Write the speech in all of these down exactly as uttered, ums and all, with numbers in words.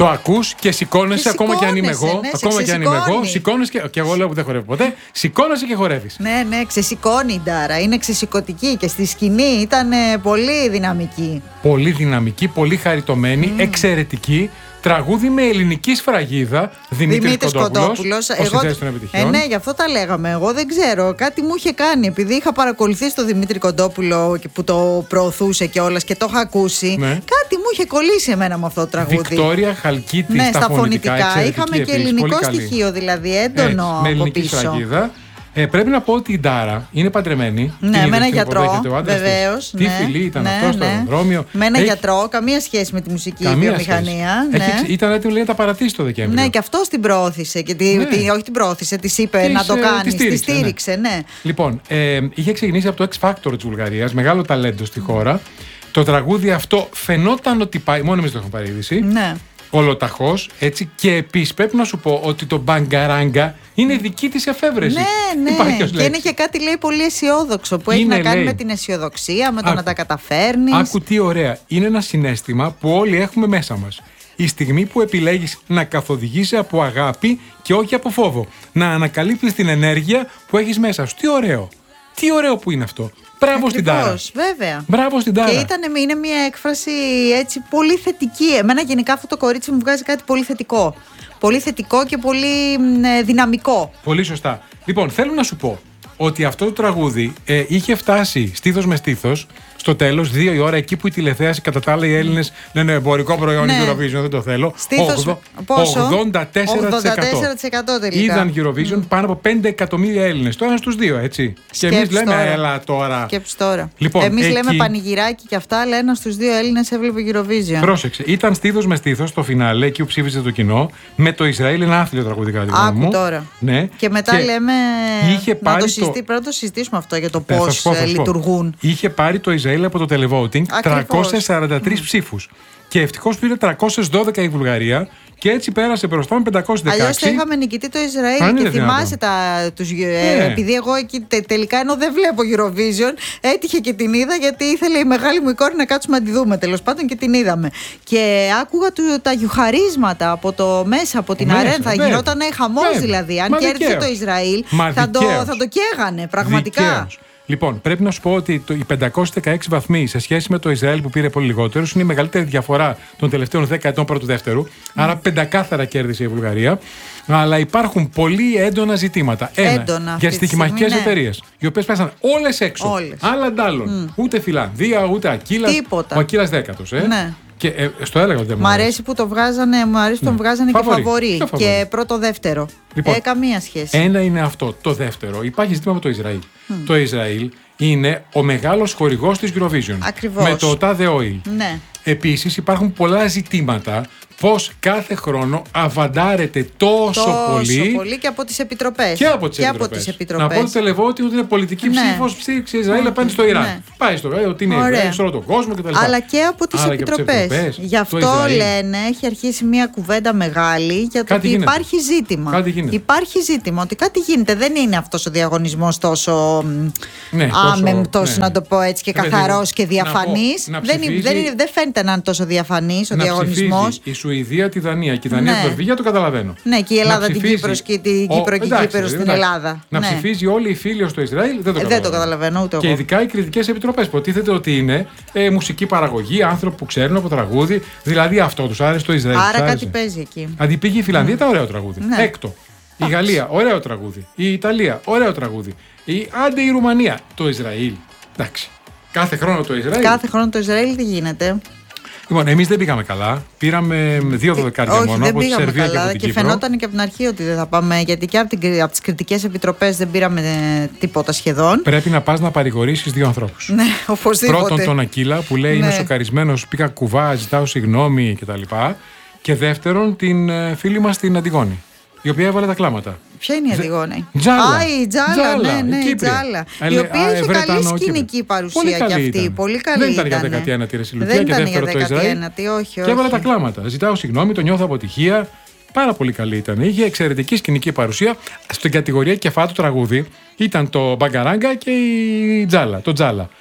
Το ακούς και σηκώνεσαι, ακόμα και αν είμαι εγώ. Ναι, ακόμα και αν είμαι εγώ, σηκώνεσαι και, και εγώ λέω που δεν χορεύω ποτέ. Σηκώνεσαι και χορεύεις. Ναι, ναι, ξεσηκώνει η Ντάρα. Είναι ξεσηκωτική και στη σκηνή ήταν ε, πολύ δυναμική. Πολύ δυναμική, πολύ χαριτωμένη, mm. εξαιρετική. Τραγούδι με ελληνική σφραγίδα. Δημήτρης Κοντόπουλος. Εγώ... Ε, ναι, γι' αυτό τα λέγαμε. Εγώ δεν ξέρω. Κάτι μου είχε κάνει. Επειδή είχα παρακολουθήσει τον Δημήτρη Κοντόπουλο που το προωθούσε κιόλας και το είχα ακούσει. Ναι. Κάτι μου είχε κολλήσει εμένα με αυτό το τραγούδι. Βικτόρια Χαλκίτη, ναι, στα, στα φωνητικά. Είχαμε και ελληνικό στοιχείο, δηλαδή έντονο. Έτσι, με ελληνική σφραγίδα. Ε, πρέπει να πω ότι η Ντάρα είναι παντρεμένη. Ναι, με ένα γιατρό. Βεβαίως. Τι ναι, φιλή ήταν ναι, αυτό στο ναι. αεροδρόμιο. Με ένα Έχει... γιατρό, καμία σχέση με τη μουσική βιομηχανία. Ναι. Έχει... Ήταν έτοιμο λέει, να τα παρατήσει το Δεκέμβριο. Ναι, και αυτό την προώθησε. Και τη... ναι. τη... Όχι την προώθησε, τη είπε της, να το κάνει. Τη στήριξε. Τη στήριξε ναι. Ναι. Λοιπόν, ε, είχε ξεκινήσει από το X Factor της Βουλγαρίας, μεγάλο ταλέντο στη χώρα. Το τραγούδι αυτό φαινόταν ότι πάει. Μόνο εμείς το έχουμε πάρει είδηση. Ναι. Ολοταχώς, έτσι. Και επίσης πρέπει να σου πω ότι το μπαγκαράγκα είναι δική της εφεύρεση. Ναι, ναι. Και είναι και κάτι λέει πολύ αισιόδοξο που είναι, έχει να κάνει λέει, με την αισιοδοξία, με το άκου, να τα καταφέρνεις. Άκου τι ωραία. Είναι ένα συναίσθημα που όλοι έχουμε μέσα μας. Η στιγμή που επιλέγεις να καθοδηγήσει από αγάπη και όχι από φόβο. Να ανακαλύπτεις την ενέργεια που έχεις μέσα σου. Τι ωραίο. Τι ωραίο που είναι αυτό. Μπράβο στην Ντάρα. Βέβαια. Μπράβο στην Ντάρα. Και ήταν, είναι μια έκφραση έτσι πολύ θετική. Εμένα γενικά αυτό το κορίτσι μου βγάζει κάτι πολύ θετικό. Πολύ θετικό και πολύ ε, δυναμικό. Πολύ σωστά. Λοιπόν, θέλω να σου πω ότι αυτό το τραγούδι ε, είχε φτάσει στήθος με στήθος. Στο τέλος, δύο η ώρα, εκεί που η τηλεθέαση κατά τα άλλα οι Έλληνες λένε εμπορικό προϊόν, ναι. Eurovision, δεν το θέλω. Στήθος, πόσο? ογδόντα τέσσερα τοις εκατό τελικά. Είδαν Eurovision mm. πάνω από πέντε εκατομμύρια Έλληνες. Το ένα στους δύο, έτσι. Σκέψου και εμείς λέμε, τώρα. Έλα τώρα. Σκέψου τώρα. Λοιπόν, εμείς εκεί... λέμε πανηγυράκι και αυτά, αλλά ένα στους δύο Έλληνες έβλεπε Eurovision. Πρόσεξε. Ήταν στήθος με στήθος στο φινάλε, εκεί που ψήφιζε το κοινό, με το Ισραήλ, ένα άθλιο τραγούδι κατά τη γνώμη μου. Τώρα. Ναι. Και μετά και λέμε. Είχε να το συζητή... Πρέπει να το συζητήσουμε αυτό για το πώς λειτουργούν. Είχε πάρει το Ισραήλ από το televoting τριακόσιες σαράντα τρεις mm. ψήφους. Και ευτυχώς πήρε τριακόσιες δώδεκα η Βουλγαρία και έτσι πέρασε μπροστά με πεντακόσιες δεκαέξι. Αλλιώς θα είχαμε νικητή το Ισραήλ. Αν και θυμάσαι τα, τους, yeah. ε, επειδή εγώ εκεί τε, τελικά ενώ δεν βλέπω Eurovision, έτυχε και την είδα γιατί ήθελε η μεγάλη μου η κόρη να κάτσουμε να τη δούμε. Τέλος πάντων και την είδαμε. Και άκουγα του, τα γιουχαρίσματα από το μέσα, από την αρένα. Θα γινόταν χαμός δηλαδή. Αν κέρδισε το Ισραήλ, θα το, θα το καίγανε πραγματικά. Δικαίως. Λοιπόν, πρέπει να σου πω ότι το, οι πεντακόσιοι δεκαέξι βαθμοί σε σχέση με το Ισραήλ που πήρε πολύ λιγότερους είναι η μεγαλύτερη διαφορά των τελευταίων δέκα ετών πρώτου-δεύτερου. Mm. Άρα πεντακάθαρα κέρδισε η Βουλγαρία. Αλλά υπάρχουν πολύ έντονα ζητήματα. Ένα, έντονα, για στοιχηματικές ναι. εταιρείες, οι οποίες πέσαν όλες έξω. Όλες. Άλλα αντάλλων. Mm. Ούτε Φιλανδία, ούτε Ακύλας. Τίποτα. Ο Ακύλας δέκατος. Ε. Ναι. Και ε, στο έλεγα ότι δεν μ' αρέσει που το βγάζανε, μου αρέσει που τον βγάζανε φαβορί. Και φαβορί. Και πρώτο-δεύτερο. Λοιπόν, ε, καμία σχέση. Ένα είναι αυτό. Το δεύτερο, υπάρχει ζήτημα με το Ισραήλ. Mm. Το Ισραήλ είναι ο μεγάλος χορηγός της Eurovision. Ακριβώς. Με το Tade Oil. Ναι. Επίσης υπάρχουν πολλά ζητήματα πώς κάθε χρόνο αβαντάρεται τόσο, τόσο πολύ. πολύ και από τις επιτροπές. Και από τις, και επιτροπές. Από τις επιτροπές. Να πω το τελεβότι ότι είναι πολιτική ναι. ψήφος, ψήφιξη Ισραήλ απέναντι στο Ιράν. Ναι. Πάει στο Ιράν, ότι είναι Ισραήλ σε όλο τον κόσμο κτλ. Αλλά και από τις επιτροπές. Γι' αυτό λένε, έχει αρχίσει μια κουβέντα μεγάλη για το ότι γίνεται. Υπάρχει ζήτημα. Κάτι υπάρχει ζήτημα, ότι κάτι γίνεται. Δεν είναι αυτός ο διαγωνισμός τόσο ναι, άμεμπτος, ναι. να το πω έτσι, και καθαρός και διαφανής. Δεν φαίνεται να είναι τόσο διαφανής ο διαγωνισμός. Η Σουηδία, τη Δανία και η Δανία, ναι. την Νορβηγία, το καταλαβαίνω. Ναι, και η Ελλάδα την Κύπρο και την Κύπρο και η Κύπρο στην Ελλάδα. Να ναι. ψηφίζει όλοι οι φίλοι στο Ισραήλ, δεν το καταλαβαίνω. Δεν το καταλαβαίνω ούτε και εγώ. ειδικά οι κριτικές επιτροπές. Υποτίθεται ότι είναι ε, μουσική παραγωγή, άνθρωποι που ξέρουν από τραγούδι. Δηλαδή αυτό τους άρεσε το Ισραήλ. Άρα κάτι παίζει εκεί. Αντιπήγε η Φιλανδία, ήταν ωραίο τραγούδι. Ναι. Έκτο. Η Γαλλία, ωραίο τραγούδι. Η Ιταλία, ωραίο τραγούδι. Η άντε η Ρουμανία. Το Ισραήλ. Εντάξει. Κάθε χρόνο το Ισραήλ. Κάθε χρόνο το Ισραήλ τι γίνεται. Λοιπόν, εμείς δεν πήγαμε καλά. Πήραμε δύο δωδεκάρια Όχι, μόνο δεν από τη Σερβία καλά, και από την και Κύπρο. φαινόταν και από την αρχή ότι δεν θα πάμε, γιατί και από, την, από τις κριτικές επιτροπές δεν πήραμε τίποτα σχεδόν. Πρέπει να πας να παρηγορήσεις δύο ανθρώπους. Ναι, οπωσδήποτε. Πρώτον τον Ακύλα που λέει ναι. είμαι σοκαρισμένος, πήγα κουβά, ζητάω συγγνώμη κτλ. Και δεύτερον την φίλη μας την Αντιγόνη, η οποία έβαλε τα κλάματα. Ποια είναι η Αντιγόνη? Τζάλα. Α, η Τζάλα, Τζάλα, ναι, ναι, η Τζάλα. Η οποία είχε καλή σκηνική παρουσία κι αυτή. Ήταν. Πολύ καλή. Δεν ήταν για δέκατη ένατη ρεσιλουτία δεν και δεύτερο το Ισραήλ. Όχι, και έβαλε τα κλάματα. Ζητάω συγγνώμη, το νιώθω αποτυχία. Πάρα πολύ καλή ήταν. Είχε εξαιρετική σκηνική παρουσία. Στην κατηγορία κεφάτου τραγούδι ήταν το Μπαγκαράγκα και η Τζάλα. Το Τζάλα.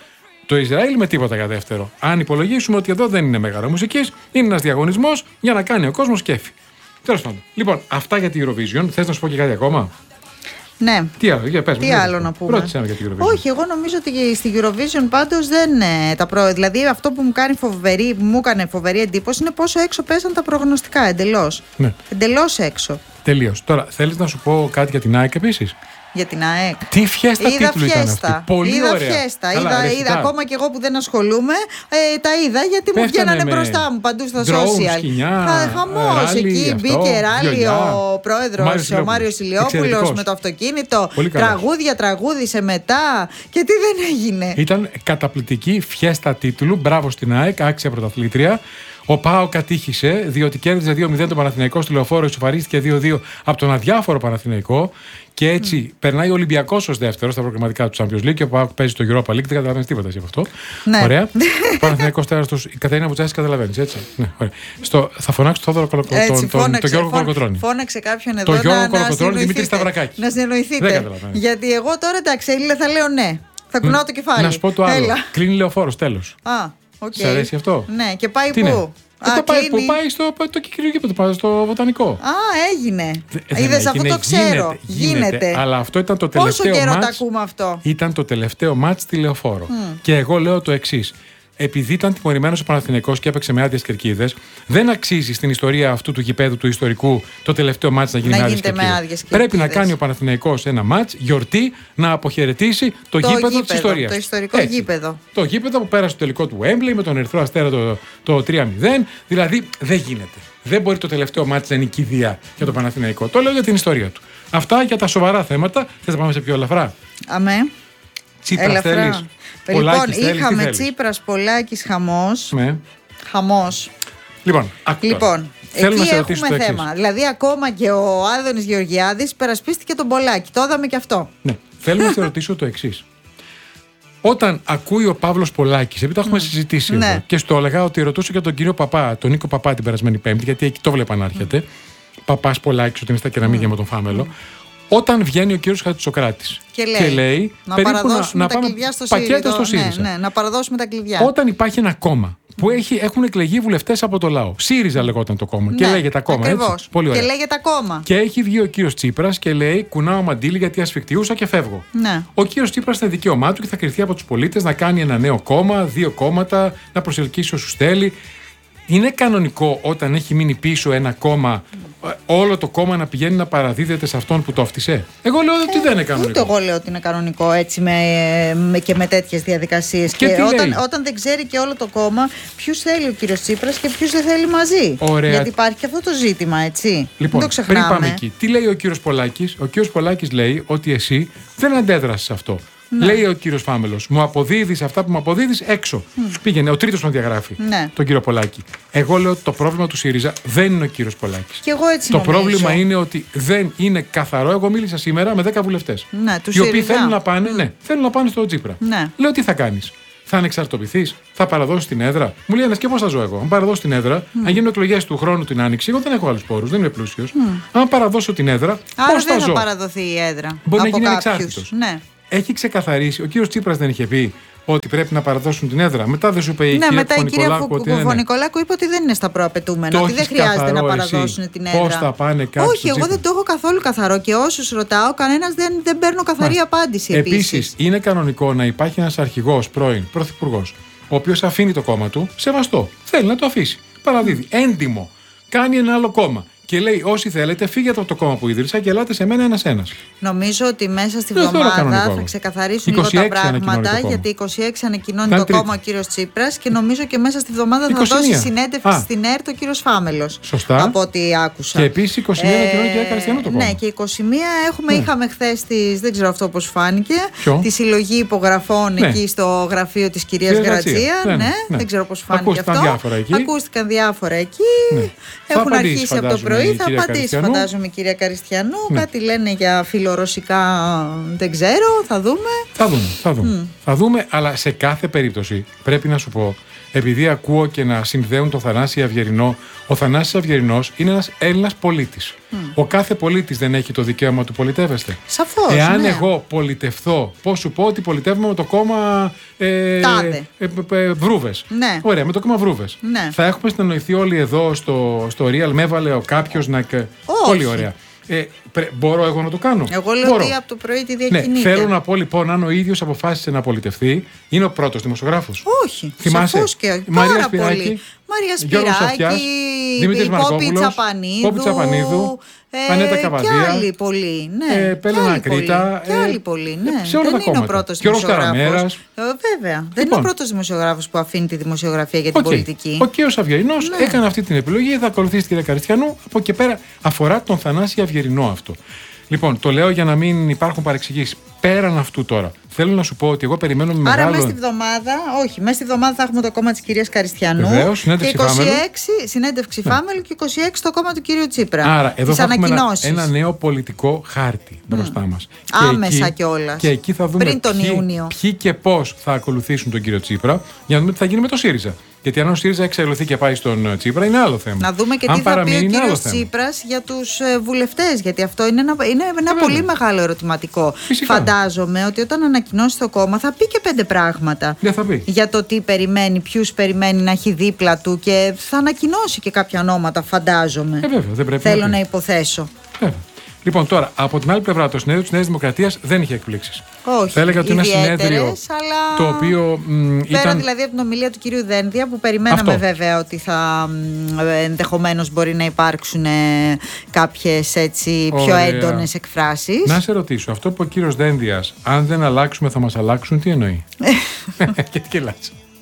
Το Ισραήλ με τίποτα για δεύτερο. Αν υπολογίσουμε ότι εδώ δεν είναι μέγαρο μουσικής, είναι ένας διαγωνισμός για να κάνει ο κόσμος κέφι. Τέλος πάντων. Λοιπόν, αυτά για την Eurovision. Θες να σου πω και κάτι ακόμα? Ναι. Τι άλλο, για πες, Τι μου, άλλο να πούμε. Ρώτησε με για την Eurovision. Όχι, εγώ νομίζω ότι στη Eurovision πάντως δεν είναι τα προ... Δηλαδή αυτό που μου, κάνει φοβερή, που μου έκανε φοβερή εντύπωση είναι πόσο έξω πέσαν τα προγνωστικά. Εντελώς. Ναι. Εντελώς έξω. Τελείως. Τώρα, θέλεις να σου πω κάτι για την ΑΕΚ επίσης? Για την ΑΕΚ. Τι φιέστα είδα τίτλου ήταν αυτή. Πολύ είδα ωραία. Φιέστα. Καλά, είδα, ρε, είδα ακόμα και εγώ που δεν ασχολούμαι, ε, τα είδα γιατί Πέφτανε μου βγαίνανε με μπροστά μου παντού στα drone, social. σκοινιά, Χαμός ράλι, εκεί. αυτό, Μπήκε ράλι βιολιά. ο πρόεδρος, ο Μάριος Ηλιόπουλος με το αυτοκίνητο. Τραγούδια, τραγούδισε μετά. Και τι δεν έγινε. Ήταν καταπληκτική φιέστα τίτλου. Μπράβο στην ΑΕΚ, άξια πρωταθλήτρια. Ο ΠΑΟΚ κατήχησε, διότι κέρδιζε δύο μηδέν τον Παναθηναϊκό στη Λεωφόρο, ισοφαρίστηκε δύο δύο από τον αδιάφορο Παναθηναϊκό. Και έτσι mm. περνάει ο Ολυμπιακός ως δεύτερο στα προγραμματικά του Champions League και ο ΠΑΟΚ παίζει στο Europa League. Δεν καταλαβαίνεις τίποτα εσύ από αυτό. Ναι. Ωραία. Ο Παναθηναϊκός τέταρτος, η Κατερίνα Βουτσάκη καταλαβαίνεις, έτσι. Ναι, ωραία. Στο, θα φωνάξω το Θόδωρο Κολοκοτρώνη. Τον, τον, τον Γιώργο Κολοκοτρώνη. Φώναξε κάποιον εδώ. Το Γιώργο να, Κολοκοτρώνη, Δημήτρη Σταυρακάκη. Να συνεννοηθείτε. Γιατί εγώ τώρα εντάξει, θα λέω ναι. Θα κουνάω το κεφάλι. Να σου πω το άλλο. Κλείνει Λεωφόρος, τέλος. Α, οκ. Σ' αρέσει αυτό? Ναι, και πάει πού? Α, το πάει, που πάει στο το γήπεδο, στο βοτανικό. Α, έγινε. Είδες, αυτό το ξέρω. Γίνεται, γίνεται. γίνεται. Αλλά αυτό ήταν το τελευταίο μάτς. Πόσο καιρό μάτς, τα ακούμε αυτό? Ήταν το τελευταίο μάτς στη Λεωφόρο. Mm. Και εγώ λέω το εξής. Επειδή ήταν τιμωρημένος ο Παναθηναϊκός και έπαιξε με άδειες κερκίδες, δεν αξίζει στην ιστορία αυτού του γηπέδου του ιστορικού το τελευταίο μάτς να γίνει να με άδειες κερκίδες. Πρέπει να κάνει ο Παναθηναϊκός ένα μάτς, γιορτή, να αποχαιρετήσει το, το γήπεδο, γήπεδο της ιστορίας. Το ιστορικό Έτσι. γήπεδο. Το γήπεδο που πέρασε το τελικό του Wembley με τον Ερυθρό Αστέρα το, το τρία μηδέν. Δηλαδή δεν γίνεται. Δεν μπορεί το τελευταίο μάτς να είναι κηδεία για το Παναθηναϊκό. Το λέω για την ιστορία του. Αυτά για τα σοβαρά θέματα. Θες να πάμε σε πιο ελαφρά? Αμέ. Τσίπρας θέλεις? Λοιπόν, είχαμε Τσίπρας, Πολάκης, χαμός. Ναι. Χαμός. Λοιπόν, άκου λοιπόν θέλω εκεί να σε έχουμε θέμα. εξής. Δηλαδή, ακόμα και ο Άδωνης Γεωργιάδης υπερασπίστηκε τον Πολάκη. Το είδαμε και αυτό. Ναι. Θέλω να σε ρωτήσω το εξής. Όταν ακούει ο Παύλος Πολάκης, επειδή το έχουμε mm. συζητήσει ναι. εδώ, και στο έλεγα ότι ρωτούσε και τον κύριο Παπά, τον Νίκο Παπά την περασμένη Πέμπτη, γιατί εκεί το βλέπα να έρχεται. Mm. Παπάς Πολάκης, ότι είναι στα κεραμίδια mm. με τον Φάμελο. Mm. Όταν βγαίνει ο κύριος Χατζησοκράτης και λέει, και λέει να περίπου παραδώσουμε να, τα να κλειδιά στο πακέτο στο ΣΥΡΙΖΑ. ΣΥΡΙΖΑ. Ναι, ναι, να παραδώσουμε τα κλειδιά. Όταν υπάρχει ένα κόμμα που έχει, έχουν εκλεγεί βουλευτές από το λαό. ΣΥΡΙΖΑ λεγόταν το κόμμα. Ναι, και λέγεται κόμμα. Έτσι. Πολύ ωραία. Και λέγεται κόμμα. Και έχει βγει ο κύριος Τσίπρας και λέει: κουνάω μαντίλι γιατί ασφικτιούσα και φεύγω. Ναι. Ο κύριος Τσίπρας είναι δικαίωμά του και θα κριθεί από τους πολίτες να κάνει ένα νέο κόμμα, δύο κόμματα, να προσελκύσει όσους θέλει. Είναι κανονικό όταν έχει μείνει πίσω ένα κόμμα, όλο το κόμμα να πηγαίνει να παραδίδεται σε αυτόν που το φτισε? Εγώ λέω ότι ε, δεν είναι κανονικό. Ούτε εγώ λέω ότι είναι κανονικό έτσι με, με, και με τέτοιες διαδικασίες. Και, και όταν, όταν δεν ξέρει και όλο το κόμμα ποιους θέλει ο κύριος Τσίπρας και ποιους δεν θέλει μαζί. Ωραία. Γιατί υπάρχει και αυτό το ζήτημα, έτσι. Λοιπόν, δεν το ξεχνάμε. πριν πάμε εκεί, τι λέει ο κύριος Πολάκης? Ο κύριος Πολάκης λέει ότι εσύ δεν αντέδρασες σε αυτό. Ναι. Λέει ο κύριος Φάμελος, μου αποδίδεις αυτά που μου αποδίδεις έξω. Mm. Πήγαινε, ο τρίτος τον διαγράφει, ναι. τον κύριο Πολάκη. Εγώ λέω ότι το πρόβλημα του ΣΥΡΙΖΑ δεν είναι ο κύριος Πολάκης. Και εγώ έτσι το νομίζω. πρόβλημα είναι ότι δεν είναι καθαρό. Εγώ μίλησα σήμερα με δέκα βουλευτές. Ναι, οι οποίοι θέλουν να πάνε, mm. ναι, θέλουν να πάνε στο Τσίπρα. Ναι. Λέω τι θα κάνεις? Θα ανεξαρτοποιηθείς? Θα παραδώσεις την έδρα? Μου λέει ένας, και πώς θα ζω εγώ? Αν παραδώσω την έδρα, mm. αν γίνουν εκλογές του χρόνου την άνοιξη, εγώ δεν έχω άλλους πόρους, δεν είμαι πλούσιος. Mm. Αν παραδώσω την έδρα, πώς θα ζω? Δεν θα παραδοθεί η έδρα. Μπορεί να γίνει ανεξάρτητος. Ναι. Έχει ξεκαθαρίσει, ο κύριος Τσίπρας δεν είχε πει ότι πρέπει να παραδώσουν την έδρα? Μετά δεν σου είπε η ναι, κυρία μετά η κυρία Φωνικολάκου είπε ότι δεν είναι στα προαπαιτούμενα, ότι δεν χρειάζεται να παραδώσουν εσύ. την έδρα. Πώς θα πάνε κάποιοι? Όχι, εγώ δεν το έχω καθόλου καθαρό και όσους ρωτάω, κανένας δεν, δεν παίρνω καθαρή Μάλιστα. απάντηση. Επίσης. Επίσης, είναι κανονικό να υπάρχει ένας αρχηγός, πρώην πρωθυπουργός, ο οποίος αφήνει το κόμμα του σεβαστό. Θέλει να το αφήσει. Παραδίδει. Mm. Έντιμο. Κάνει ένα άλλο κόμμα. Και λέει: όσοι θέλετε, φύγετε από το κόμμα που ίδρυσα και ελάτε σε μένα ένας-ένας. Νομίζω ότι μέσα στη βδομάδα θα ξεκαθαρίσουν λίγο τα πράγματα. Γιατί είκοσι έξι ανακοινώνει το τρίτη. κόμμα ο κύριος Τσίπρας και νομίζω και μέσα στη βδομάδα θα δώσει συνέντευξη Α. στην ΕΡΤ ο κύριος Φάμελος. Σωστά. Από ό,τι άκουσα. Και επίσης είκοσι μία ανακοινώνει και Καριστιανό το κόμμα. Ναι, και είκοσι μία έχουμε, ναι. είχαμε χθες τις, δεν ξέρω αυτό πώς φάνηκε, Ποιο? τη συλλογή υπογραφών ναι. εκεί στο γραφείο της κυρίας Γρατσία. Ναι, ναι, ναι. Δεν ξέρω πώς φάνηκε αυτό. Ακούστηκαν διάφορα εκεί. Έχουν αρχίσει από το πρωί, θα απαντήσει φαντάζομαι η κυρία Καριστιανού. Ναι. Κάτι λένε για φιλορωσικά, δεν ξέρω, θα δούμε. Θα δούμε, θα δούμε. Mm. Θα δούμε, αλλά σε κάθε περίπτωση πρέπει να σου πω, επειδή ακούω και να συνδέουν το Θανάση Αυγερινό. Ο Θανάσης Αυγερινός είναι ένας Έλληνας πολίτης. Mm. Ο κάθε πολίτης δεν έχει το δικαίωμα του πολιτεύεστε. Σαφώς. Εάν ναι. εγώ πολιτευθώ, πώς σου πω ότι πολιτεύουμε με το κόμμα ε, Τάδε. ε, ε, ε, Βρούβες. Ναι. Ωραία, με το κόμμα Βρούβες. Ναι. Θα έχουμε συνεννοηθεί όλοι εδώ στο, στο Real. Με έβαλε κάποιος να. Όχι. Πολύ ωραία. Ε, πρέ, μπορώ εγώ να το κάνω. Εγώ λέω μπορώ. ότι από το πρωί τη διακινείται. Ναι, θέλω να πω λοιπόν, αν ο ίδιος αποφάσισε να πολιτευτεί, είναι ο πρώτος δημοσιογράφος. Όχι. Θυμάσαι. Σαφώς και Μαρία πάρα Σπυράκη, πολύ. Μαρία Γιώργος Σοφιάς, Σπυράκη, Δημήτρης η Πόπη Μαρκόπουλος, Τσαπανίδου, Πόπη Τσαπανίδου, ε, Ανέτα Καβαδία, και άλλοι πολλοί. Ναι. ε, Πέλενα Κρήτα, και άλλοι πολλοί. Ναι. σε όλα δεν τα είναι ο κόμματα. πρώτος Γιώργος δημοσιογράφος. Καραμέρας. Ε, βέβαια. Δεν είναι Λοιπόν. ο πρώτος δημοσιογράφος που αφήνει τη δημοσιογραφία για την Okay. πολιτική. Ο κύριος Αυγερινός Ναι. έκανε αυτή την επιλογή, θα ακολουθήσει την κυρία Καριστιανού. Από εκεί πέρα αφορά τον Θανάση Αυγερινό αυτό. Λοιπόν, το λέω για να μην υπάρχουν παρεξηγήσεις. Πέραν αυτού τώρα, θέλω να σου πω ότι εγώ περιμένω με Άρα μεγάλο. μέσα στη βδομάδα, όχι, μέσα στη βδομάδα θα έχουμε το κόμμα της κυρίας Καριστιανού. Βεβαίως, συνέντευξη και είκοσι έξι Φάμελου. συνέντευξη ναι. Φάμελου και είκοσι έξι το κόμμα του κυρίου Τσίπρα. Άρα, εδώ τις θα έχουμε ένα, ανακοινώσεις. ένα νέο πολιτικό χάρτη μπροστά mm. μας. Άμεσα κιόλας. Και εκεί θα δούμε πριν τον ποιοι, Ιούνιο. ποιοι και πώς θα ακολουθήσουν τον κύριο Τσίπρα, για να δούμε τι θα γίνει με το ΣΥΡΙΖΑ. Γιατί αν ο ΣΥΡΙΖΑ εξελιχθεί και πάει στον Τσίπρα, είναι άλλο θέμα. Να δούμε και αν τι θα πει ο κύριος θέμα. Τσίπρας για τους ε, βουλευτές. Γιατί αυτό είναι ένα, είναι ένα πολύ μεγάλο ερωτηματικό. Φυσικά. Φαντάζομαι ότι όταν ανακοινώσει το κόμμα θα πει και πέντε πράγματα. Δεν θα πει. Για το τι περιμένει, ποιους περιμένει να έχει δίπλα του και θα ανακοινώσει και κάποια ονόματα, φαντάζομαι. Ε, βέβαια, δεν πρέπει Θέλω να, να υποθέσω. Βέβαια. Λοιπόν, τώρα, από την άλλη πλευρά, το συνέδριο της Νέας Δημοκρατίας δεν είχε εκπλήξεις. Όχι. Θα έλεγα ότι είναι ένα συνέδριο αλλά... το οποίο μ, Πέρα ήταν... δηλαδή από την ομιλία του κυρίου Δένδια που περιμέναμε Αυτό. βέβαια ότι θα ενδεχομένως μπορεί να υπάρξουν κάποιες έτσι πιο Ωραία. έντονες εκφράσεις. Να σε ρωτήσω, αυτό που ο κύριος Δένδιας, αν δεν αλλάξουμε θα μας αλλάξουν, τι εννοεί? Γιατί γελάς?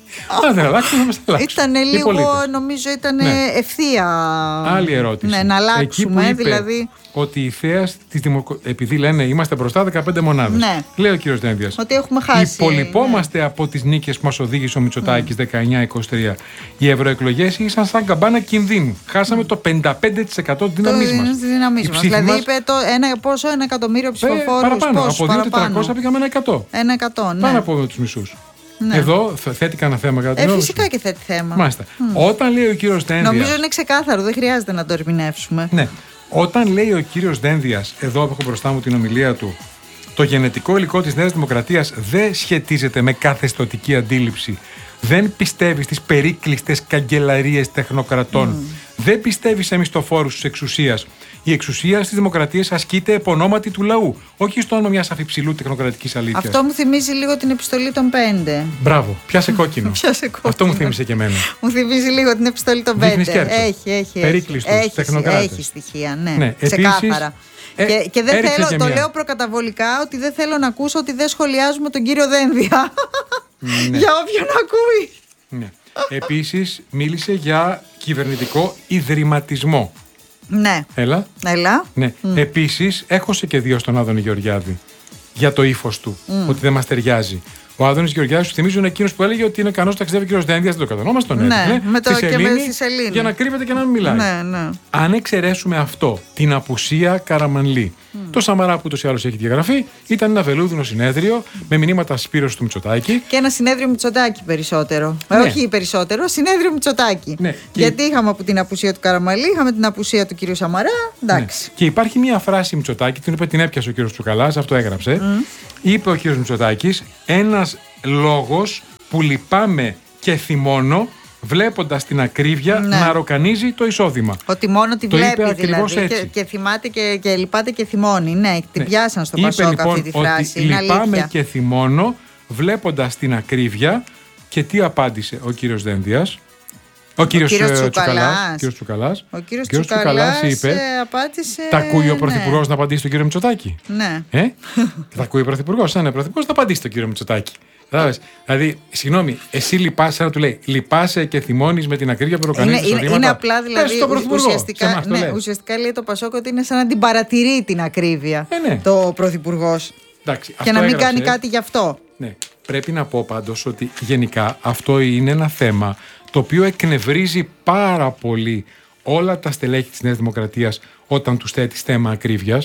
Αν δεν αλλάξουμε θα μας αλλάξουν. Ήταν Οι λίγο, πολίτες. νομίζω ήταν Ναι. ευθεία. Άλλη ερώτηση. Ναι, να αλλάξουμε, Εκεί που είπε δηλαδή. ότι η θέα της δημοκο... επειδή λένε είμαστε μπροστά δεκαπέντε μονάδες. Ναι. Λέει ο κύριος Δένδιας. Ότι έχουμε χάσει. Υπολοιπόμαστε ναι. από τις νίκες που μας οδήγησε ο Μητσοτάκης mm. δεκαεννιά είκοσι τρία. Οι ευρωεκλογές ήσαν σαν καμπάνα κινδύνου. Χάσαμε mm. το πενήντα πέντε τοις εκατό της δύναμής μας. Δηλαδή μας... είπε το ένα, πόσο ένα εκατομμύριο ψηφοφόρους. Παραπάνω. Πόσους, από δύο χιλιάδες τετρακόσια παραπάνω. πήγαμε ένα εκατό. Ένα εκατό, ναι. Πάνω από τους μισούς. Ναι. Εδώ θέτει κανένα θέμα κατά την ε, ώρα. Φυσικά και θέτει θέμα. Μάλιστα. Mm. Όταν λέει ο κύριος Δένδιας. Νομίζω είναι ξεκάθαρο, δεν χρειάζεται να το ερμηνεύσουμε. Ναι. Όταν λέει ο κύριος Δένδιας, εδώ έχω μπροστά μου την ομιλία του, το γενετικό υλικό της Νέας Δημοκρατίας δεν σχετίζεται με καθεστωτική αντίληψη. Δεν πιστεύει στις περίκλειστες καγκελαρίες τεχνοκρατών. Mm. Δεν πιστεύει σε μισθοφόρους της εξουσίας. Η εξουσία στις δημοκρατίες ασκείται επ' ονόματι του λαού, όχι στο όνομα μιας αφιψηλού τεχνοκρατικής αλήθειας. Αυτό μου θυμίζει λίγο την επιστολή των πέντε. Μπράβο, πιάσε κόκκινο. Πιάσε κόκκινο. Αυτό μου θύμισε και εμένα. Μου θυμίζει λίγο την επιστολή των Δείχνεις πέντε. κέρδος. Έχει, έχει. Περίκλειστος, έχει, τεχνοκράτες. έχει στοιχεία, ναι. Ναι, ξεκάθαρα. Ε, και, και δεν θέλω, και το μια. λέω προκαταβολικά ότι δεν θέλω να ακούσω ότι δεν σχολιάζουμε τον κύριο Δένδια. Ναι. Για όποιον ακούει. Ναι. Επίσης μίλησε για κυβερνητικό ιδρυματισμό. Ναι. Έλα. Έλα. Ναι. Mm. Επίσης έχωσε και δύο στον Άδωνη Γεωργιάδη για το ύφος του, mm. ότι δεν μας ταιριάζει. Ο Άδωνης Γεωργιάδης, σου θυμίζω, είναι εκείνος που έλεγε ότι είναι ικανός να ταξιδεύει ο κύριος Δένδιας, δεν το κατανόμαστε, τον ναι, έδινε. με το στη και Σελήνη, με στη Σελήνη. Για να κρύβεται και να μην μιλάει. Ναι, ναι. Αν εξαιρέσουμε αυτό, την απουσία Καραμανλή, mm. το Σαμαρά που ούτως ή άλλως έχει διαγραφεί, ήταν ένα βελούδινο συνέδριο με μηνύματα σπήρωσης του Μητσοτάκη. Και ένα συνέδριο Μητσοτάκη περισσότερο. Ναι. Ε, όχι περισσότερο, συνέδριο Μητσοτάκη. Ναι. Γιατί και... είχαμε από την απουσία του Καραμανλή, είχαμε την απουσία του κυρίου Σαμαρά. Εντάξει. Ναι. Και υπάρχει μια φράση Μητσοτάκη, την είπε, την έπιασε ο κύριος Τσουκαλάς, αυτό έγραψε. Mm. Είπε ο κύριος Μητσοτάκης, ένας λόγος που λυπάμαι και θυμώνω βλέποντας την ακρίβεια ναι. να ροκανίζει το εισόδημα. Ότι μόνο τη το βλέπει δηλαδή και, και θυμάται και, και λυπάται και θυμώνει. Ναι, την ναι. πιάσαν στο Πασόκ λοιπόν, αυτή τη φράση. Ότι λυπάμαι και θυμώνω βλέποντας την ακρίβεια. Και τι απάντησε ο κύριος Δένδιας? Ο κύριος, ο κύριος Τσουκαλάς. Κύριος Τσουκαλάς. Ο κύριος Τσουκαλάς, Τσουκαλάς είπε, απάντησε... Τα ακούει ο ναι. Πρωθυπουργός να απαντήσει στον κύριο Μητσοτάκη. Ναι. Ε? Τα ακούει ο Πρωθυπουργός. Αν είναι Πρωθυπουργός, θα απαντήσει στον κύριο Μητσοτάκη. Δηλαδή, συγγνώμη, εσύ λυπάσαι, να του λέει, λυπάσαι και θυμώνεις με την ακρίβεια που ροκανίζει είναι, είναι, είναι απλά δηλαδή ουσιαστικά, ναι, ουσιαστικά λέει το Πασόκ ότι είναι σαν να την παρατηρεί την ακρίβεια ε, ναι. το Πρωθυπουργός. Εντάξει, και να μην έγραψε, κάνει κάτι γι' αυτό. Ναι. Πρέπει να πω πάντως ότι γενικά αυτό είναι ένα θέμα το οποίο εκνευρίζει πάρα πολύ όλα τα στελέχη της Νέας Δημοκρατίας όταν τους θέτει θέμα ακρίβειας.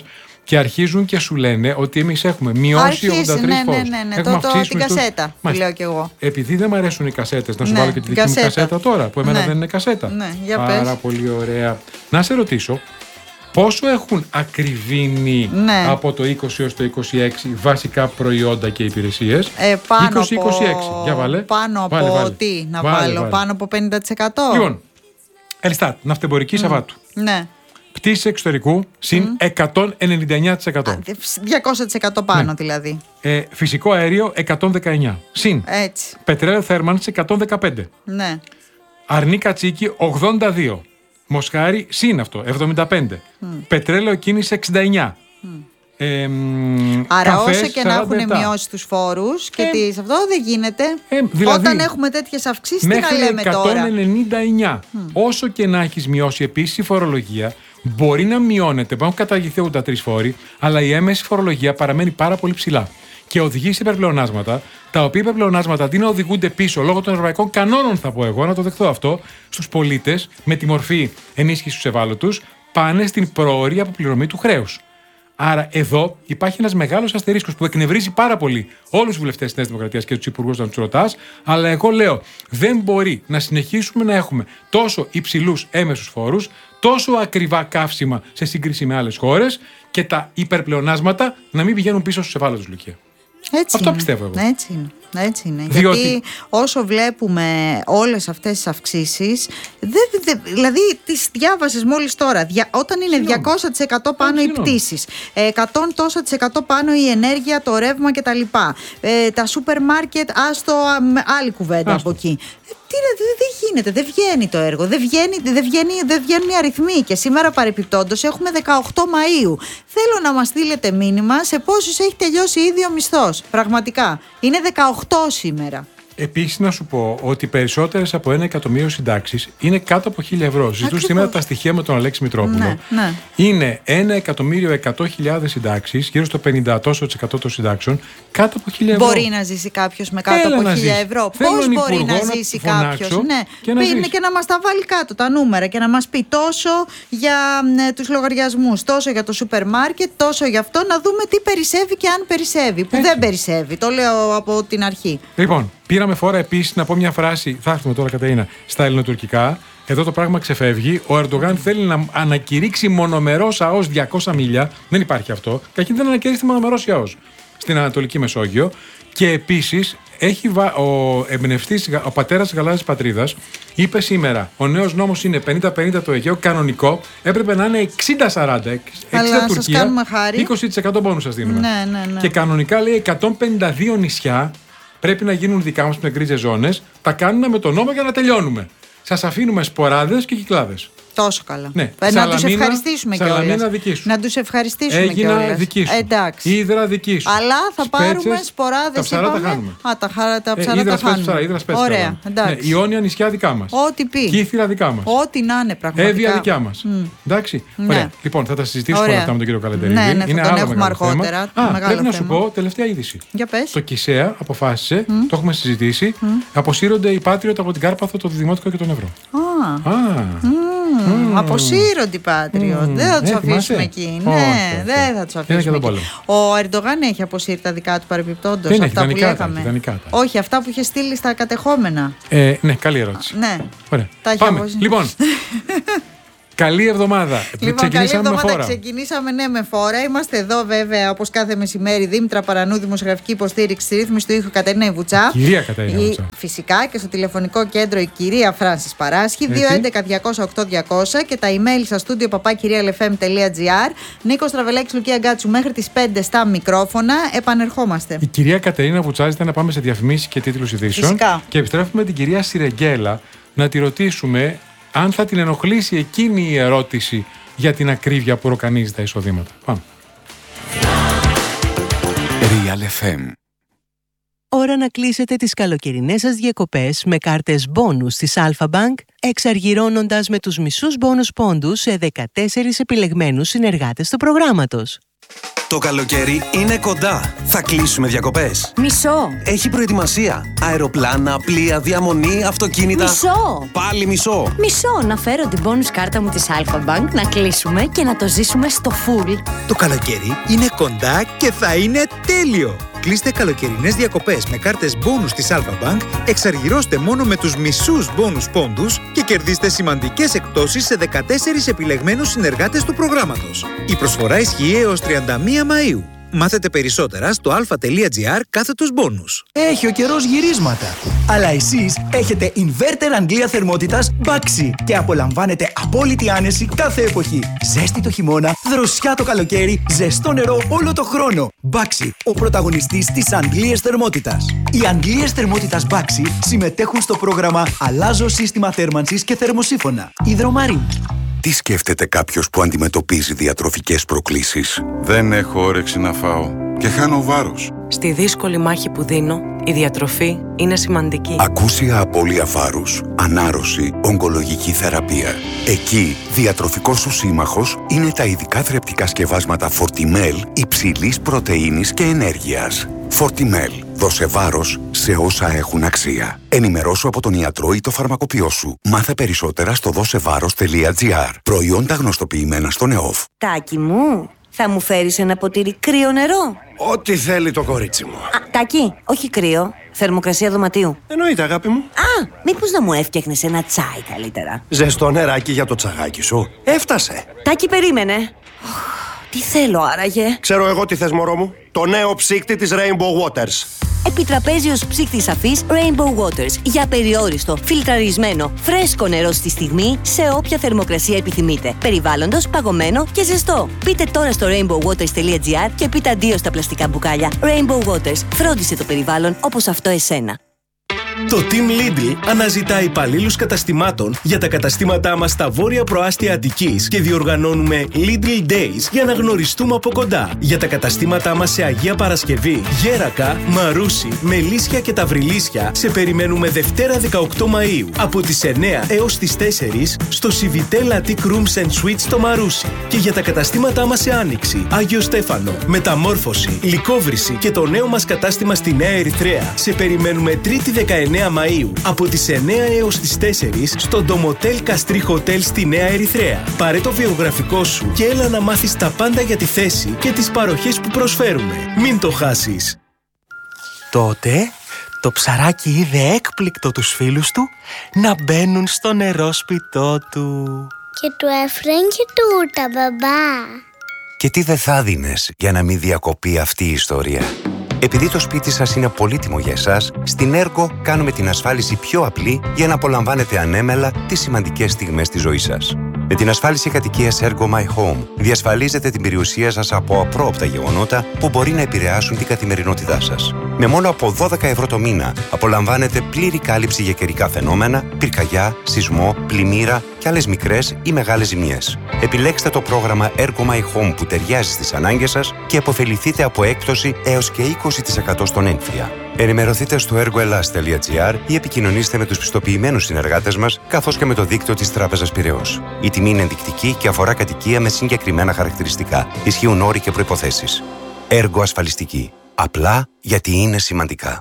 και αρχίζουν και σου λένε ότι εμείς έχουμε μειώσει ογδόντα τρεις ναι, φόρους. ναι, ναι, ναι. Έχουμε Το, το, την τους... κασέτα που λέω κι εγώ. Επειδή δεν μου αρέσουν οι κασέτες, να σου ναι, βάλω και τη δική κασέτα. μου κασέτα τώρα, που εμένα ναι. δεν είναι κασέτα. Ναι, για Πάρα πες. πολύ ωραία. Να σε ρωτήσω, πόσο έχουν ακριβήνει ναι. από το είκοσι έως το είκοσι έξι βασικά προϊόντα και υπηρεσίες? Ε, πάνω είκοσι είκοσι έξι, από... για βάλε. Πάνω βάλε, από βάλε. τι να βάλε, βάλω, βάλε. πάνω από πενήντα τοις εκατό. Λοιπόν, Ελστάτ, ναυτεμπορική mm. Σαββάτου. Ναι. Πτήσεις εξωτερικού συν mm. εκατόν ενενήντα εννέα τοις εκατό. Α, διακόσια τοις εκατό πάνω ναι. δηλαδή. Ε, φυσικό αέριο εκατόν δεκαεννέα. Συν. Έτσι. Πετρέλαιο θέρμανσης εκατόν δεκαπέντε. Ναι. Αρνί κατσίκι ογδόντα δύο. Μοσχάρι συν αυτό εβδομήντα πέντε. Mm. Πετρέλαιο κίνηση εξήντα εννέα. Mm. Ε, Άρα καφές, όσο και να έχουν μειώσει τους φόρους και ε, τι, αυτό δεν γίνεται. Ε, δηλαδή, όταν έχουμε τέτοιες αυξήσεις, τι να λέμε εκατόν ενενήντα εννέα. τώρα. Mm. Όσο και να έχεις μειώσει επίσης η φορολογία, μπορεί να μειώνεται, έχουν καταργηθεί ογδόντα τρεις φόροι, αλλά η έμεση φορολογία παραμένει πάρα πολύ ψηλά. Και οδηγεί σε υπερπλεονάσματα, τα οποία υπερπλεονάσματα αντί να οδηγούνται πίσω λόγω των ευρωπαϊκών κανόνων, θα πω εγώ, να το δεχτώ αυτό, στους πολίτες με τη μορφή ενίσχυσης στους ευάλωτους, πάνε στην προώρη αποπληρωμή του χρέους. Άρα εδώ υπάρχει ένας μεγάλος αστερίσκος που εκνευρίζει πάρα πολύ όλους τους βουλευτές της Νέας Δημοκρατίας και τους υπουργούς να τους ρωτάς, αλλά εγώ λέω δεν μπορεί να συνεχίσουμε να έχουμε τόσο υψηλούς έμεσους φόρους, τόσο ακριβά καύσιμα σε σύγκριση με άλλες χώρες και τα υπερπλεονάσματα να μην πηγαίνουν πίσω στους ευάλωτους, Λουκία. Έτσι Αυτό είναι. πιστεύω εγώ. Έτσι είναι. Έτσι είναι. Διότι... Γιατί όσο βλέπουμε όλες αυτές τις αυξήσεις, δε, δε, δηλαδή τις διάβασες μόλις τώρα, δια, όταν είναι Συγνώμη. διακόσια τοις εκατό πάνω οι πτήσεις, εκατό τόσα τοις εκατό πάνω η ενέργεια, το ρεύμα κτλ. Ε, τα σούπερ μάρκετ, άστο άλλη κουβέντα Άστο. από εκεί. Τι δεν δε γίνεται, δεν βγαίνει το έργο, δεν βγαίνει, δε βγαίνει, δε βγαίνουν οι αριθμοί. Και σήμερα παρεπιπτόντως έχουμε δεκαοκτώ Μαΐου. Θέλω να μας στείλετε μήνυμα σε πόσους έχει τελειώσει ήδη ο μισθός. Πραγματικά. Είναι δεκαοκτώ σήμερα. Επίσης, να σου πω ότι περισσότερες από ένα εκατομμύριο συντάξεις είναι κάτω από χίλια ευρώ. Ζητούν σήμερα τα στοιχεία με τον Αλέξη Μητρόπουλο. Ναι, ναι. Είναι ένα εκατομμύριο εκατό χιλιάδες συντάξεις, γύρω στο πενήντα τοις εκατό των συντάξεων, κάτω από χίλια ευρώ. Μπορεί να ζήσει κάποιος με κάτω Έλα από χίλια ζήσει. ευρώ. Θέλω Πώς μπορεί υπουργό να ζήσει να κάποιος? Ναι, και να, είναι και να μας τα βάλει κάτω τα νούμερα και να μας πει τόσο για ναι, τους λογαριασμούς, τόσο για το σούπερ μάρκετ, τόσο για αυτό, να δούμε τι περισσεύει και αν περισσεύει. Που Έτσι. δεν περισσεύει. Το λέω από την αρχή. Λοιπόν, πήραμε φορά επίσης να πω μια φράση, θα έρθουμε τώρα Κατερίνα, στα ελληνοτουρκικά. Εδώ το πράγμα ξεφεύγει. Ο Ερντογάν θέλει να ανακηρύξει μονομερός ΑΟΣ διακόσια μίλια. Δεν υπάρχει αυτό. Κακή δεν ανακηρύξει μονομερός ΑΟΣ στην Ανατολική Μεσόγειο. Και επίσης έχει βα... ο εμπνευστής, ο πατέρας της Γαλάζιας Πατρίδας, είπε σήμερα: ο νέος νόμος είναι πενήντα πενήντα το Αιγαίο. Κανονικό έπρεπε να είναι εξήντα σαράντα. εξήντα Τουρκία, είκοσι τοις εκατό πόνους σας δίνουμε. Ναι, ναι, ναι. Και κανονικά λέει εκατόν πενήντα δύο νησιά πρέπει να γίνουν δικά μας με γκρίζες ζώνες. Τα κάνουμε με τον νόμο για να τελειώνουμε. Σας αφήνουμε σποράδες και κυκλάδες. Τόσο καλά. Ναι. Να Σαλαμίνα, τους ευχαριστήσουμε κιόλας. Σαλαμίνα δική σου. Να τους ευχαριστήσουμε Έγινα κιόλας. δική σου. Εντάξει. Ήδρα δική σου. Αλλά θα Σπέτσες, πάρουμε σποράδες. τα ψαρά είπαμε. τα χάνουμε. Α, τα, χαρά, τα ψαρά ε, τα χάνουμε. Ψαρά, ύδρα σπέτσες, ωραία, εντάξει. Ναι, Ιόνια νησιά δικά μας. Ό,τι πει. Κύθυρα δικά μας. Ό,τι να είναι πραγματικά. Εύβοια δικιά μας. Mm. Εντάξει. Ναι. Ωραία. Λοιπόν, θα τα συζητήσουμε όλα αυτά με τον κύριο Καλεντερίδη. Ναι, ναι, θα είναι τον άλλο έχουμε αργότερα. Α, μεγάλο πρέπει να θέμα. σου πω τελευταία είδηση. Για πες. Το ΚΙΣΕΑ αποφάσισε, mm. το έχουμε συζητήσει, mm. αποσύρονται οι Patriot από την Κάρπαθο, το Δημότικο και τον Ευρώ. Α. Α. Mm. Αποσύρονται οι Patriot. Mm. Δεν θα τους ε, αφήσουμε εκεί. Oh, ναι, okay, δεν θα τους αφήσουμε εκεί. Ο Ερντογάν έχει αποσύρει τα δικά του παρεμπιπτόντως. Δεν αυτά έχει, που δανεικά λέγαμε. Τα, δανεικά τα. Όχι, αυτά που είχε στείλει στα κατεχόμενα. Ε, ναι, καλή ερώτηση. Ναι. Ωραία. Τα Πάμε. έχει Λοιπόν. Καλή εβδομάδα. Λοιπόν, ξεκινήσαμε καλή εβδομάδα. με φόρα. Ξεκινήσαμε ναι με φόρα. Είμαστε εδώ βέβαια όπως κάθε μεσημέρι. Δήμητρα Παρανού, δημοσιογραφική υποστήριξη στη ρύθμιση του ήχου Κατερίνα Βουτσά. Κυρία Κατερίνα Βουτσά. Φυσικά και στο τηλεφωνικό κέντρο η κυρία Φράνσις Παράσχη. δύο έντεκα διακόσια οκτώ διακόσια και τα email στα στούντιο παπάκυριαλεφm τελεία gr. Νίκος Τραβελέκης, Λουκία Γκάτσου μέχρι τις πέντε στα μικρόφωνα. Επανερχόμαστε. Η κυρία Κατερίνα Βουτσά ζητά να πάμε σε διαφημίσεις και τίτλους ειδήσεων. Φυσικά. Και επιστρέφουμε την κυρία Σιρεγγέλα να τη ρωτήσουμε αν θα την ενοχλήσει εκείνη η ερώτηση για την ακρίβεια που ροκανίζει τα εισοδήματα. Πάμε. Real εφ εμ. Ώρα να κλείσετε τις καλοκαιρινές σας διακοπές με κάρτες μπόνους της Alpha Bank, εξαργυρώνοντας με τους μισούς μπόνους πόντους σε δεκατέσσερις επιλεγμένους συνεργάτες του προγράμματος. Το καλοκαίρι είναι κοντά. Θα κλείσουμε διακοπές. Μισό. Έχει προετοιμασία. Αεροπλάνα, πλοία, διαμονή, αυτοκίνητα. Μισό. Πάλι μισό. Μισό. Να φέρω την bonus κάρτα μου της Alpha-Bank, να κλείσουμε και να το ζήσουμε στο full. Το καλοκαίρι είναι κοντά και θα είναι τέλειο. Κλείστε καλοκαιρινές διακοπές με κάρτες bonus της Alpha-Bank, εξαργυρώστε μόνο με τους μισούς bonus πόντους και κερδίστε σημαντικές εκπτώσεις σε δεκατέσσερις επιλεγμένους συνεργάτες του προγράμματος. Η προσφορά ισχύει έως τριάντα μία Μαΐου. Μάθετε περισσότερα στο alpha.gr κάθετος bonus. Έχει ο καιρός γυρίσματα. Αλλά εσείς έχετε inverter Αγγλία θερμότητας Baxi και απολαμβάνετε απόλυτη άνεση κάθε εποχή. Ζέστη το χειμώνα, δροσιά το καλοκαίρι, ζεστό νερό όλο το χρόνο. Baxi, ο πρωταγωνιστής της Αγγλίας θερμότητας. Οι Αγγλίες θερμότητας Baxi συμμετέχουν στο πρόγραμμα Αλλάζω σύστημα θέρμανσης και θερμοσύφωνα. Υδρομαρίν. Τι σκέφτεται κάποιος που αντιμετωπίζει διατροφικές προκλήσεις? Δεν έχω όρεξη να φάω και χάνω βάρος. Στη δύσκολη μάχη που δίνω, η διατροφή είναι σημαντική. Ακούσια απώλεια βάρους, ανάρρωση, ογκολογική θεραπεία. Εκεί, διατροφικός σου σύμμαχος είναι τα ειδικά θρεπτικά σκευάσματα Fortimel υψηλής πρωτεΐνης και ενέργειας. Fortimel. Δώσε βάρος σε όσα έχουν αξία. Ενημερώσου από τον ιατρό ή το φαρμακοποιό σου. Μάθε περισσότερα στο δώσεβάρος τελεία τζι άρ. Προϊόντα γνωστοποιημένα στον ΕΟΦ. Τάκη μου, θα μου φέρεις ένα ποτήρι κρύο νερό? Ό,τι θέλει το κορίτσι μου. Α, Τάκη, όχι κρύο. Θερμοκρασία δωματίου. Εννοείται, αγάπη μου. Α, μήπως να μου έφτιαχνες ένα τσάι καλύτερα? Ζεστό νεράκι για το τσαγάκι σου. Έφτασε. Τάκη, περίμενε. Τι θέλω άραγε? Ξέρω εγώ τι θες, μωρό μου. Το νέο ψύκτη της Rainbow Waters. Επιτραπέζιος ψύκτης αφής Rainbow Waters. Για περιόριστο, φιλτραρισμένο, φρέσκο νερό στη στιγμή, σε όποια θερμοκρασία επιθυμείτε. Περιβάλλοντος, παγωμένο και ζεστό. Μπείτε τώρα στο rainbow waters τελεία τζι άρ και πείτε αντίο στα πλαστικά μπουκάλια. Rainbow Waters. Φρόντισε το περιβάλλον όπως αυτό εσένα. Το Team Lidl αναζητά υπαλλήλους καταστημάτων για τα καταστήματά μας στα βόρεια προάστια Αττικής και διοργανώνουμε Lidl Days για να γνωριστούμε από κοντά. Για τα καταστήματά μας σε Αγία Παρασκευή, Γέρακα, Μαρούσι, Μελίσια και Ταυριλίσια σε περιμένουμε Δευτέρα δεκαοκτώ Μαΐου από τις εννιά έως τις τέσσερις στο Civitel Attic Rooms and Suites στο Μαρούσι. Και για τα καταστήματά μας σε Άνοιξη, Άγιο Στέφανο, Μεταμόρφωση, Λυκόβρηση και το νέο μας κατάστημα στη Νέα Ερυθρέα σε περιμένουμε Τρίτη δεκαεννέα Μαΐου από τις εννιά έως τις τέσσερις στο Ντομοτέλ Καστρί Hotel στη Νέα Ερυθρέα. Πάρε το βιογραφικό σου και έλα να μάθεις τα πάντα για τη θέση και τις παροχές που προσφέρουμε. Μην το χάσεις. Τότε το ψαράκι είδε έκπληκτο τους φίλους του να μπαίνουν στο νερόσπιτό του. Και του έφεραν και τούρτα, μπαμπά. Και τι δεν θα δίνες για να μην διακοπεί αυτή η ιστορία? Επειδή το σπίτι σας είναι πολύτιμο για εσάς, στην Ergo κάνουμε την ασφάλιση πιο απλή για να απολαμβάνετε ανέμελα τις σημαντικές στιγμές της ζωής σας. Με την ασφάλιση κατοικίας Ergo My Home διασφαλίζετε την περιουσία σας από απρόοπτα γεγονότα που μπορεί να επηρεάσουν την καθημερινότητά σας. Με μόνο από δώδεκα ευρώ το μήνα απολαμβάνετε πλήρη κάλυψη για καιρικά φαινόμενα, πυρκαγιά, σεισμό, πλημμύρα και άλλες μικρές ή μεγάλες ζημιές. Επιλέξτε το πρόγραμμα Ergo My Home που ταιριάζει στις ανάγκες σας και αποφεληθείτε από έκπτωση έως και είκοσι τοις εκατό στον έμφυα. Ενημερωθείτε στο ergoelas τελεία τζι άρ ή επικοινωνήστε με τους πιστοποιημένους συνεργάτες μας, καθώς και με το δίκτυο της Τράπεζας Πειραιώς. Η τιμή είναι ενδεικτική και αφορά κατοικία με συγκεκριμένα χαρακτηριστικά. Ισχύουν όροι και προϋποθέσεις. Ergo ασφαλιστική. Απλά γιατί είναι σημαντικά.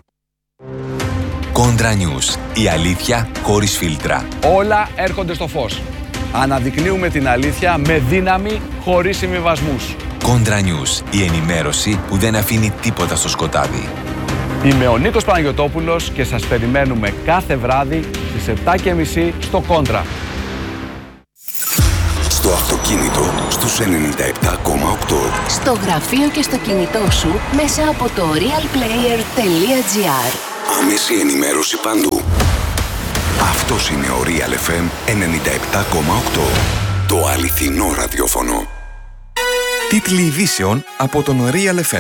Contra News. Η αλήθεια χωρίς φίλτρα. Όλα έρχονται στο φως. Αναδεικνύουμε την αλήθεια με δύναμη, χωρίς συμβιβασμούς. Contra News. Η ενημέρωση που δεν αφήνει τίποτα στο σκοτάδι. Είμαι ο Νίκος Παναγιωτόπουλος και σας περιμένουμε κάθε βράδυ στις επτά και μισή στο Contra. Στο αυτοκίνητο στους ενενήντα επτά κόμμα οκτώ. Στο γραφείο και στο κινητό σου μέσα από το realplayer τελεία τζι άρ. Άμεση ενημέρωση παντού. Αυτός είναι ο Real εφ εμ ενενήντα επτά κόμμα οκτώ. Το αληθινό ραδιόφωνο. Τίτλοι ειδήσεων από τον Real εφ εμ.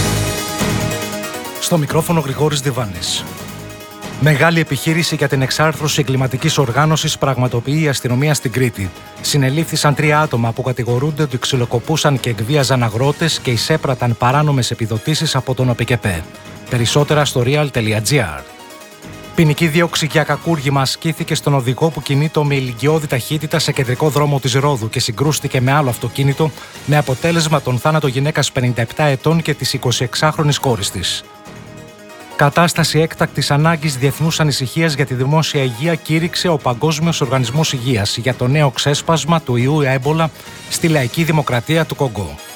Στο μικρόφωνο Γρηγόρης Διβάνης. Μεγάλη επιχείρηση για την εξάρθρωση εγκληματικής οργάνωσης πραγματοποιεί η αστυνομία στην Κρήτη. Συνελήφθησαν τρία άτομα που κατηγορούνται ότι ξυλοκοπούσαν και εκβίαζαν αγρότες και εισέπραταν παράνομες επιδοτήσεις από τον ΟΠΕΚΕΠΕ. Περισσότερα στο real τελεία τζι άρ. Ποινική δίωξη για κακούργημα ασκήθηκε στον οδηγό που κινείται με ηλικιώδη ταχύτητα σε κεντρικό δρόμο της Ρόδου και συγκρούστηκε με άλλο αυτοκίνητο, με αποτέλεσμα τον θάνατο γυναίκας πενήντα επτά ετών και της εικοσιεξάχρονης κόρης της. Κατάσταση έκτακτης ανάγκης διεθνούς ανησυχίας για τη δημόσια υγεία κήρυξε ο Παγκόσμιος Οργανισμός Υγείας για το νέο ξέσπασμα του ιού Έμπολα στη Λαϊκή Δημοκρατία του Κονγκό.